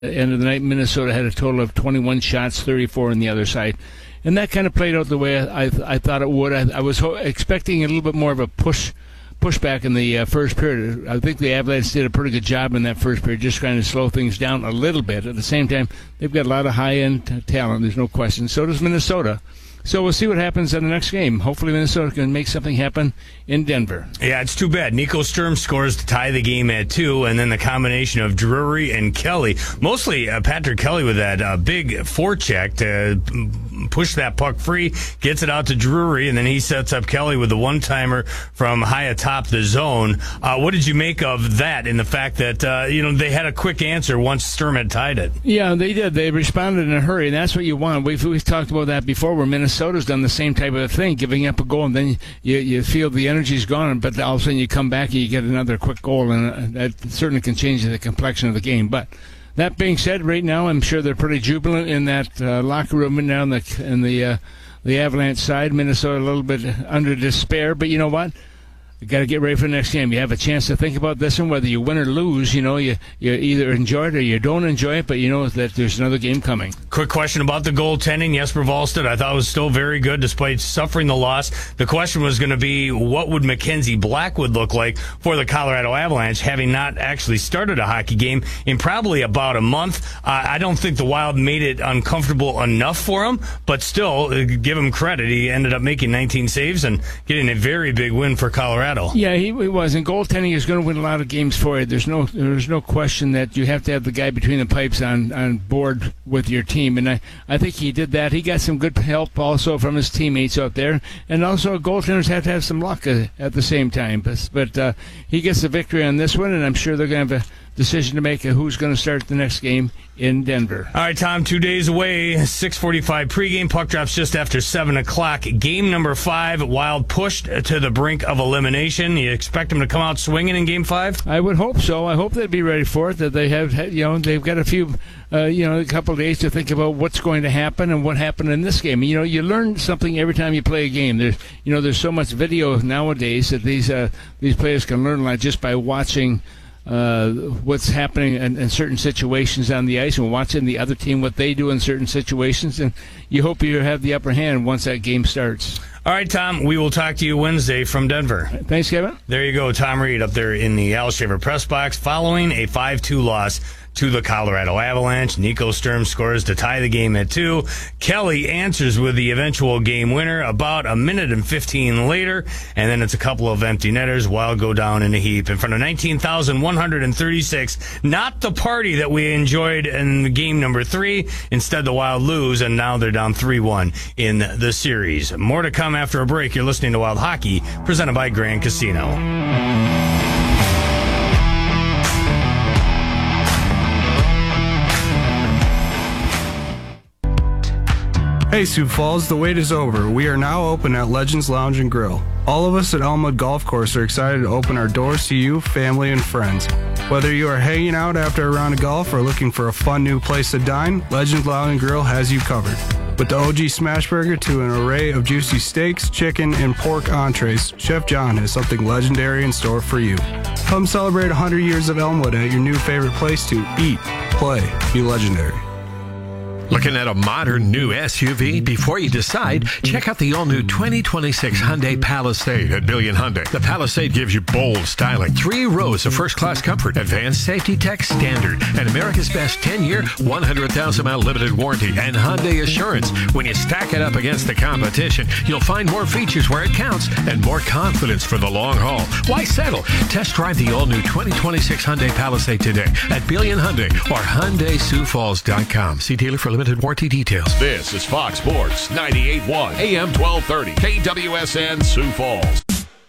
end of the night, Minnesota had a total of 21 shots, 34 on the other side. And that kind of played out the way I thought it would. I was expecting a little bit more of a pushback in the first period. I think the Avalanche did a pretty good job in that first period, just trying to slow things down a little bit. At the same time, they've got a lot of high-end talent, there's no question. So does Minnesota. So we'll see what happens in the next game. Hopefully Minnesota can make something happen in Denver. Yeah, it's too bad. Nico Sturm scores to tie the game at 2, and then the combination of Drury and Kelly, mostly Patrick Kelly with that big forecheck to push that puck free, gets it out to Drury, and then he sets up Kelly with the one-timer from high atop the zone. What did you make of that and the fact that, they had a quick answer once Sturm had tied it? Yeah, they did. They responded in a hurry, and that's what you want. We've talked about that before, where Minnesota's done the same type of thing, giving up a goal, and then you feel the energy's gone, but all of a sudden you come back and you get another quick goal, and that certainly can change the complexion of the game. But that being said, right now I'm sure they're pretty jubilant in that locker room and now in the Avalanche side. Minnesota a little bit under despair, but you know what? You got to get ready for the next game. You have a chance to think about this one, whether you win or lose. You either enjoy it or you don't enjoy it, but you know that there's another game coming. Quick question about the goaltending. Jesper Wallstedt, I thought was still very good despite suffering the loss. The question was going to be, what would Mackenzie Blackwood look like for the Colorado Avalanche, having not actually started a hockey game in probably about a month? I don't think the Wild made it uncomfortable enough for him, but still, give him credit. He ended up making 19 saves and getting a very big win for Colorado. Yeah, he was. And goaltending is going to win a lot of games for you. There's no question that you have to have the guy between the pipes on board with your team. And I think he did that. He got some good help also from his teammates out there. And also goaltenders have to have some luck at the same time. But he gets the victory on this one, and I'm sure they're going to have a decision to make who's going to start the next game in Denver. All right, Tom, 2 days away, 6:45 pregame. Puck drops just after 7 o'clock. Game number 5, Wild pushed to the brink of elimination. You expect them to come out swinging in Game 5? I would hope so. I hope they'd be ready for it, that they have, they've got a few, a couple of days to think about what's going to happen and what happened in this game. You learn something every time you play a game. There's so much video nowadays that these players can learn a lot just by watching what's happening in certain situations on the ice and watching the other team, what they do in certain situations, and you hope you have the upper hand once that game starts. All right, Tom, we will talk to you Wednesday from Denver. Thanks, Kevin. There you go, Tom Reed up there in the Al Shaver press box following a 5-2 loss to the Colorado Avalanche. Nico Sturm scores to tie the game at 2. Kelly answers with the eventual game winner about a minute and 15 later, and then it's a couple of empty netters. Wild go down in a heap in front of 19,136. Not the party that we enjoyed in game number 3. Instead, the Wild lose, and now they're down 3-1 in the series. More to come after a break. You're listening to Wild Hockey, presented by Grand Casino. Hey Sioux Falls, the wait is over. We are now open at Legends Lounge and Grill. All of us at Elmwood Golf Course are excited to open our doors to you, family, and friends. Whether you are hanging out after a round of golf or looking for a fun new place to dine, Legends Lounge and Grill has you covered. With the OG Smash Burger to an array of juicy steaks, chicken, and pork entrees, Chef John has something legendary in store for you. Come celebrate 100 years of Elmwood at your new favorite place to eat, play, be legendary. Looking at a modern new SUV? Before you decide, check out the all-new 2026 Hyundai Palisade at Billion Hyundai. The Palisade gives you bold styling, 3 rows of first-class comfort, advanced safety tech standard, and America's best 10-year, 100,000-mile limited warranty, and Hyundai Assurance. When you stack it up against the competition, you'll find more features where it counts and more confidence for the long haul. Why settle? Test drive the all-new 2026 Hyundai Palisade today at Billion Hyundai or HyundaiSiouxFalls.com. See dealer for limited warranty details. This is Fox Sports 98.1 AM 1230 KWSN Sioux Falls.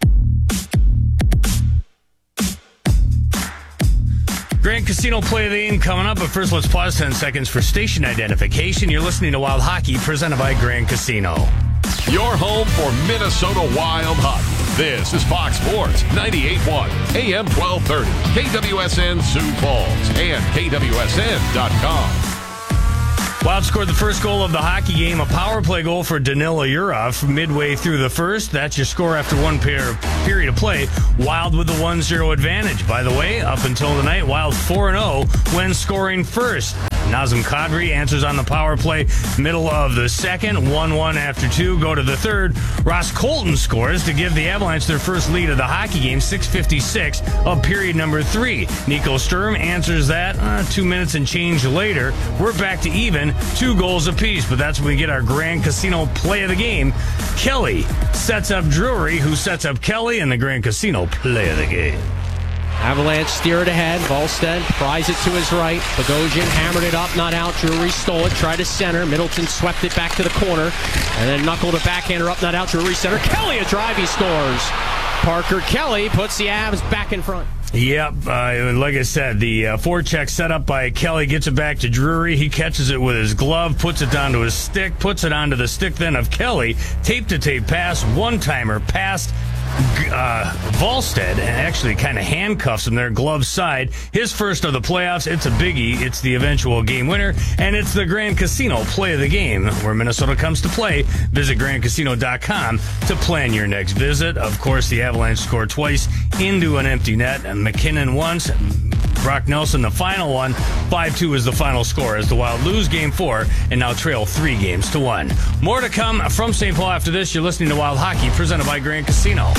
Grand Casino Play of the Game coming up, but first let's pause 10 seconds for station identification. You're listening to Wild Hockey, presented by Grand Casino. Your home for Minnesota Wild Hockey. This is Fox Sports 98.1 AM 1230 KWSN Sioux Falls and KWSN.com. Wild scored the first goal of the hockey game, a power play goal for Danila Yurov midway through the first. That's your score after one period of play. Wild with the 1-0 advantage. By the way, up until tonight, Wild 4-0 when scoring first. Nazem Kadri answers on the power play, middle of the second, 1-1 after 2. Go to the third. Ross Colton scores to give the Avalanche their first lead of the hockey game, 6:56 of period number 3. Nico Sturm answers that 2 minutes and change later. We're back to even, 2 goals apiece, but that's when we get our Grand Casino play of the game. Kelly sets up Drury, who sets up Kelly, and the Grand Casino play of the game. Avalanche steer it ahead. Volstead pries it to his right. Bogosian hammered it up, not out. Drury stole it, tried to center. Middleton swept it back to the corner, and then knuckled a backhander up, not out. Drury center. Kelly a drive, he scores. Parker Kelly puts the Avs back in front. Yep, like I said, the forecheck set up by Kelly gets it back to Drury. He catches it with his glove, puts it down to his stick, puts it onto the stick then of Kelly. Tape-to-tape pass, one-timer past Volstead, and actually kind of handcuffs him there, glove side. His first of the playoffs. It's a biggie. It's the eventual game winner, and it's the Grand Casino play of the game, where Minnesota comes to play. Visit GrandCasino.com to plan your next visit. Of course, the Avalanche scored twice into an empty net, and McKinnon once. Brock Nelson, the final one. 5-2 is the final score as the Wild lose Game 4 and now trail 3-1. More to come from St. Paul after this. You're listening to Wild Hockey, presented by Grand Casino.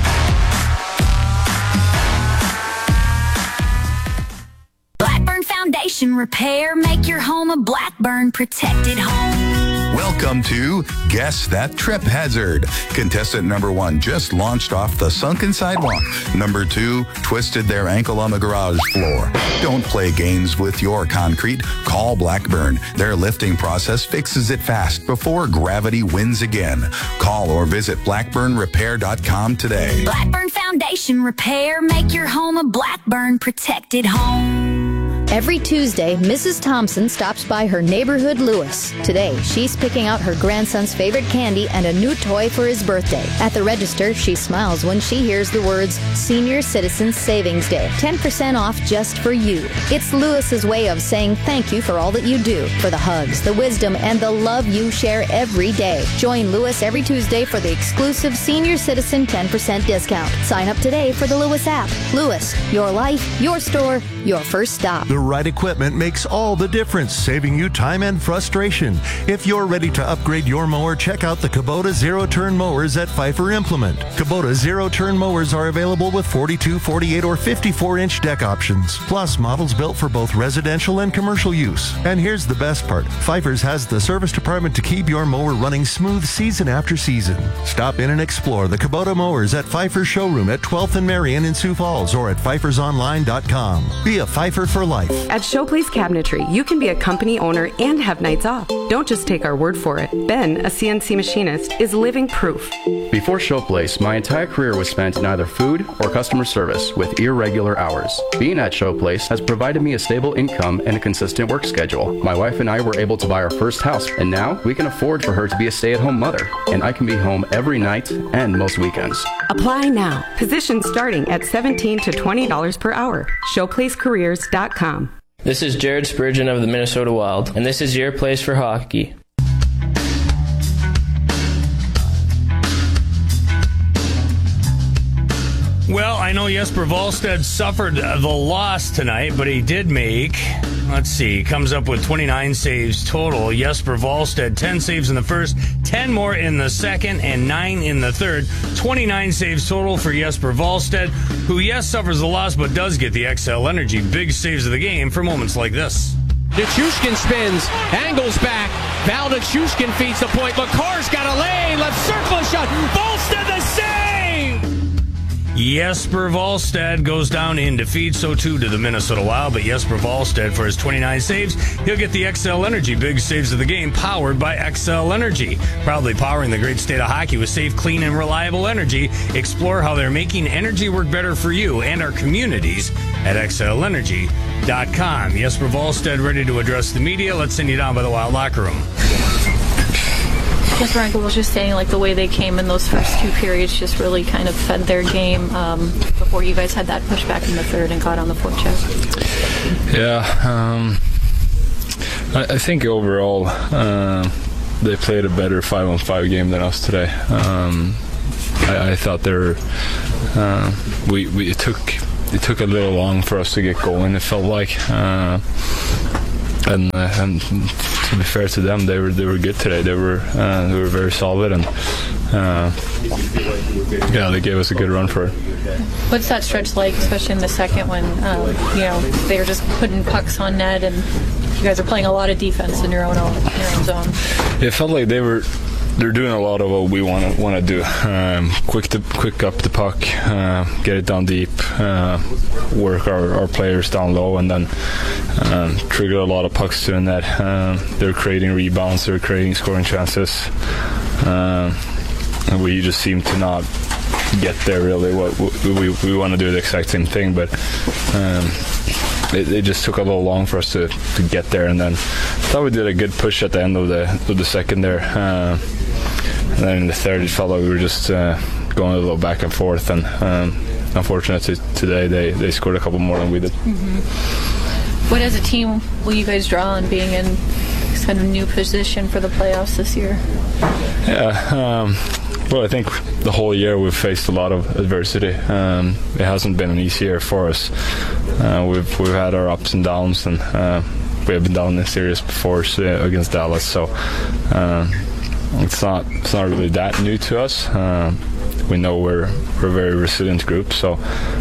Blackburn Foundation Repair. Make your home a Blackburn protected home. Welcome to Guess That Trip Hazard. Contestant number 1 just launched off the sunken sidewalk. Number 2 twisted their ankle on the garage floor. Don't play games with your concrete. Call Blackburn. Their lifting process fixes it fast before gravity wins again. Call or visit blackburnrepair.com today. Blackburn Foundation Repair. Make your home a Blackburn protected home. Every Tuesday, Mrs. Thompson stops by her neighborhood Lewis. Today, she's picking out her grandson's favorite candy and a new toy for his birthday. At the register, she smiles when she hears the words, Senior Citizens Savings Day. 10% off just for you. It's Lewis's way of saying thank you for all that you do, for the hugs, the wisdom, and the love you share every day. Join Lewis every Tuesday for the exclusive Senior Citizen 10% discount. Sign up today for the Lewis app. Lewis, your life, your store, your first stop. The right equipment makes all the difference, saving you time and frustration. If you're ready to upgrade your mower, check out the Kubota zero-turn mowers at Pfeiffer Implement. Kubota zero-turn mowers are available with 42, 48, or 54-inch deck options, plus models built for both residential and commercial use. And here's the best part. Pfeiffer's has the service department to keep your mower running smooth season after season. Stop in and explore the Kubota mowers at Pfeiffer's showroom at 12th and Marion in Sioux Falls or at pfeiffersonline.com. Be a Pfeiffer for life. At Showplace Cabinetry, you can be a company owner and have nights off. Don't just take our word for it. Ben, a CNC machinist, is living proof. Before Showplace, my entire career was spent in either food or customer service with irregular hours. Being at Showplace has provided me a stable income and a consistent work schedule. My wife and I were able to buy our first house, and now we can afford for her to be a stay-at-home mother, and I can be home every night and most weekends. Apply now. Positions starting at $17 to $20 per hour. ShowplaceCareers.com. This is Jared Spurgeon of the Minnesota Wild, and this is your place for hockey. Well, I know Jesper Volstead suffered the loss tonight, but he did make, let's see, comes up with 29 saves total. Jesper Volstead, 10 saves in the first, 10 more in the second, and 9 in the third. 29 saves total for Jesper Volstead, who, yes, suffers the loss, but does get the XL Energy big saves of the game for moments like this. Nichushkin spins, angles back. Val Nichushkin feeds the point. McCarr's got a lane, left circle shot. Volstead the save! Jesper Volstead goes down in defeat, so too to the Minnesota Wild, but Jesper Volstead, for his 29 saves, he'll get the XL Energy big saves of the game, powered by XL Energy. Proudly powering the great state of hockey with safe, clean, and reliable energy. Explore how they're making energy work better for you and our communities at XLEnergy.com. Jesper Volstead ready to address the media. Let's send you down by the Wild locker room. Jesper Enkel was just saying, like, the way they came in those first 2 periods just really kind of fed their game before you guys had that pushback in the third and got on the forecheck. Yeah, I think overall they played a better 5-on-5 game than us today. I thought they were. It took a little long for us to get going. It felt like, and to be fair to them, they were good today. They were very solid, and they gave us a good run for it. What's that stretch like, especially in the second when they were just putting pucks on net, and you guys are playing a lot of defense in your own zone? It felt like they're doing a lot of what we want to do. Quick up the puck, get it down deep, work our players down low, and then trigger a lot of pucks to the net. They're creating rebounds, they're creating scoring chances. And we just seem to not get there really. What we want to do the exact same thing, but it just took a little long for us to get there. And then I thought we did a good push at the end of the second there. And then in the third, it felt like we were just going a little back and forth. And unfortunately, today they scored a couple more than we did. Mm-hmm. What as a team will you guys draw on being in this kind of new position for the playoffs this year? Yeah. Well, I think the whole year we've faced a lot of adversity. It hasn't been an easy year for us. We've had our ups and downs, and we have been down in series before against Dallas. So it's not really that new to us. We know we're a very resilient group. So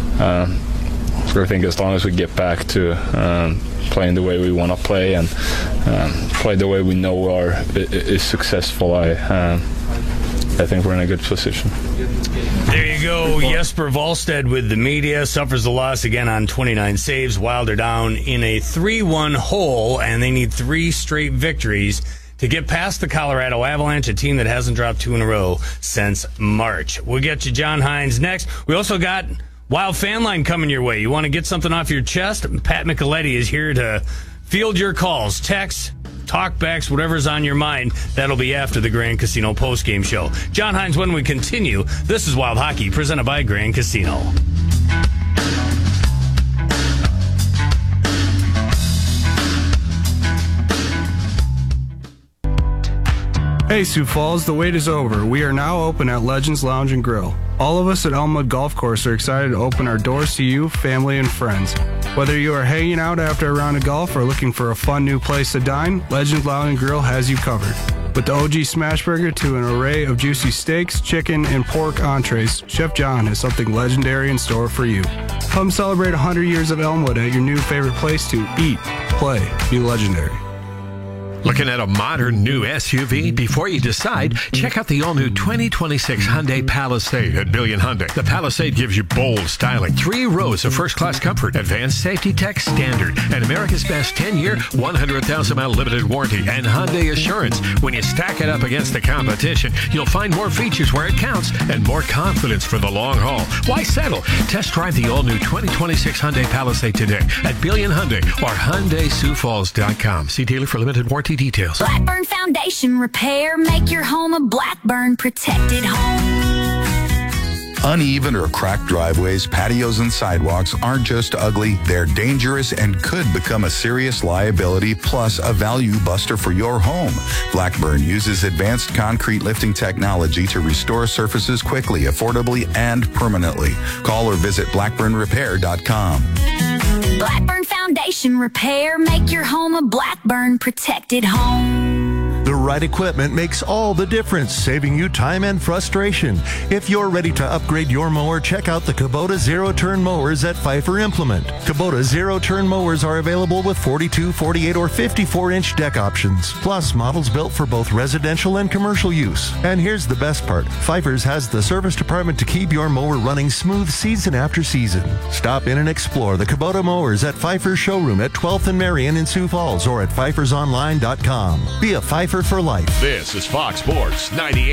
I think as long as we get back to playing the way we want to play and play the way we know is successful, I think we're in a good position. There you go. Jesper Wallstedt with the media suffers a loss again on 29 saves. Wild are down in a 3-1 hole, and they need 3 straight victories to get past the Colorado Avalanche, a team that hasn't dropped 2 in a row since March. We'll get you John Hines next. We also got Wild Fan Line coming your way. You want to get something off your chest? Pat Micheletti is here to field your calls, texts, talkbacks, whatever's on your mind. That'll be after the Grand Casino postgame show. John Hines, when we continue, this is Wild Hockey, presented by Grand Casino. Hey Sioux Falls, the wait is over. We are now open at Legends Lounge and Grill. All of us at Elmwood Golf Course are excited to open our doors to you, family, and friends. Whether you are hanging out after a round of golf or looking for a fun new place to dine, Legends Lounge and Grill has you covered. With the OG Smash Burger to an array of juicy steaks, chicken, and pork entrees, Chef John has something legendary in store for you. Come celebrate 100 years of Elmwood at your new favorite place to eat, play, be legendary. Looking at a modern new SUV? Before you decide, check out the all-new 2026 Hyundai Palisade at Billion Hyundai. The Palisade gives you bold styling, 3 rows of first-class comfort, advanced safety tech standard, and America's best 10-year, 100,000-mile limited warranty, and Hyundai Assurance. When you stack it up against the competition, you'll find more features where it counts and more confidence for the long haul. Why settle? Test drive the all-new 2026 Hyundai Palisade today at Billion Hyundai or HyundaiSiouxFalls.com. See dealer for limited warranty details. Blackburn Foundation Repair. Make your home a Blackburn protected home. Uneven or cracked driveways, patios, and sidewalks aren't just ugly, they're dangerous and could become a serious liability plus a value buster for your home. Blackburn uses advanced concrete lifting technology to restore surfaces quickly, affordably, and permanently. Call or visit blackburnrepair.com. Blackburn Foundation Repair. Make your home a Blackburn protected home. The right equipment makes all the difference, saving you time and frustration. If you're ready to upgrade your mower, check out the Kubota zero-turn mowers at Pfeiffer Implement. Kubota zero-turn mowers are available with 42, 48, or 54-inch deck options, plus models built for both residential and commercial use. And here's the best part. Pfeiffer's has the service department to keep your mower running smooth season after season. Stop in and explore the Kubota mowers at Pfeiffer's showroom at 12th and Marion in Sioux Falls or at pfeiffersonline.com. Be a Pfeiffer for life. This is Fox Sports 98.